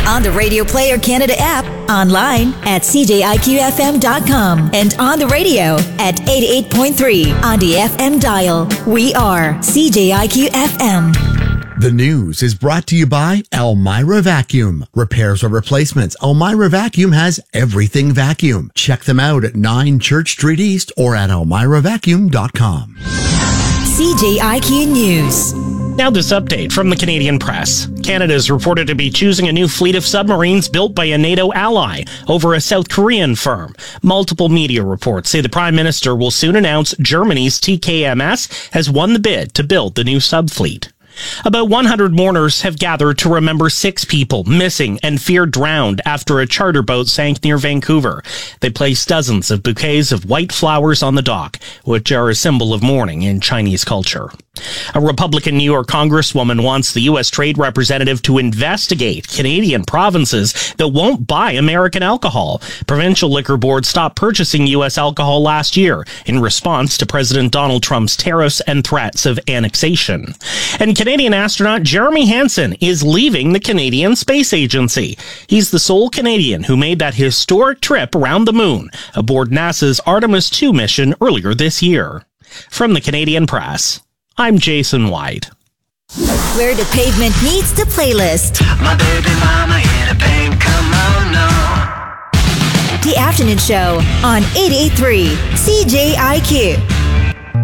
On the Radio Player Canada app, online at cjiqfm.com, and on the radio at 88.3 on the FM dial. We are CJIQ FM. The news is brought to you by Elmira Vacuum. Repairs or replacements, Elmira Vacuum has everything vacuum. Check them out at 9 Church Street East or at elmiravacuum.com. CJIQ News. Now this update from the Canadian Press. Canada is reported to be choosing a new fleet of submarines built by a NATO ally over a South Korean firm. Multiple media reports say the Prime Minister will soon announce Germany's TKMS has won the bid to build the new subfleet. About 100 mourners have gathered to remember 6 people missing and feared drowned after a charter boat sank near Vancouver. They placed dozens of bouquets of white flowers on the dock, which are a symbol of mourning in Chinese culture. A Republican New York congresswoman wants the U.S. Trade Representative to investigate Canadian provinces that won't buy American alcohol. Provincial liquor boards stopped purchasing U.S. alcohol last year in response to President Donald Trump's tariffs and threats of annexation. And Canadian astronaut Jeremy Hansen is leaving the Canadian Space Agency. He's the sole Canadian who made that historic trip around the moon aboard NASA's Artemis II mission earlier this year. From the Canadian Press, I'm Jason White. Where the pavement meets the playlist. My baby mama in a pain, come on now. The Afternoon Show on 88.3 CJIQ.